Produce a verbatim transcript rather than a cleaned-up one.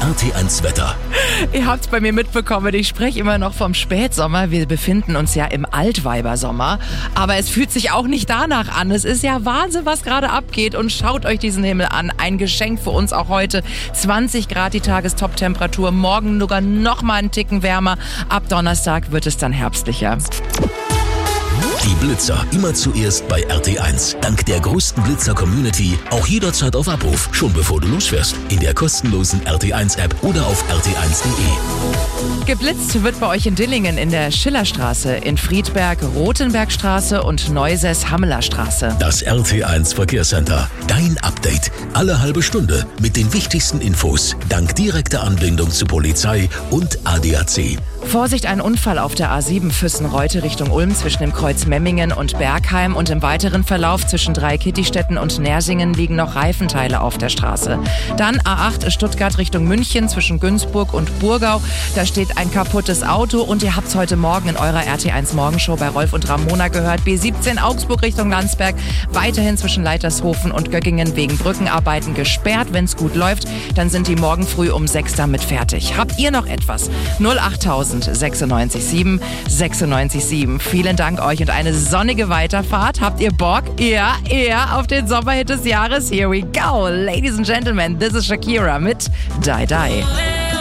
R T eins Wetter. Ihr habt's bei mir mitbekommen, ich spreche immer noch vom Spätsommer. Wir befinden uns ja im Altweibersommer. Aber es fühlt sich auch nicht danach an. Es ist ja Wahnsinn, was gerade abgeht. Und schaut euch diesen Himmel an. Ein Geschenk für uns auch heute. zwanzig Grad die Tagestop-Temperatur. Morgen sogar noch mal einen Ticken wärmer. Ab Donnerstag wird es dann herbstlicher. Die Blitzer immer zuerst bei R T eins. Dank der größten Blitzer-Community auch jederzeit auf Abruf, schon bevor du losfährst. In der kostenlosen R T eins App oder auf r t eins punkt d e. Geblitzt wird bei euch in Dillingen in der Schillerstraße, in Friedberg Rothenbergstraße und Neuses Hammelerstraße. Das R T eins Verkehrscenter. Dein Update. Alle halbe Stunde mit den wichtigsten Infos. Dank direkter Anbindung zu Polizei und A D A C. Vorsicht, ein Unfall auf der A sieben Füssen-Reute Richtung Ulm zwischen dem Kreuz Memmingen und Bergheim und im weiteren Verlauf zwischen Dreikitti-Städten und Nersingen liegen noch Reifenteile auf der Straße. Dann A acht Stuttgart Richtung München zwischen Günzburg und Burgau. Da steht ein kaputtes Auto und ihr habt's heute Morgen in eurer R T eins Morgenshow bei Rolf und Ramona gehört. B siebzehn Augsburg Richtung Landsberg, weiterhin zwischen Leitershofen und Göggingen wegen Brückenarbeiten gesperrt. Wenn's gut läuft, dann sind die morgen früh um sechs damit fertig. Habt ihr noch etwas? null achttausend sechsundneunzig sieben sechsundneunzig sieben. Vielen Dank euch und eine sonnige Weiterfahrt. Habt ihr Bock? Ja, ja, auf den Sommerhit des Jahres. Here we go. Ladies and Gentlemen, this is Shakira mit Die Die.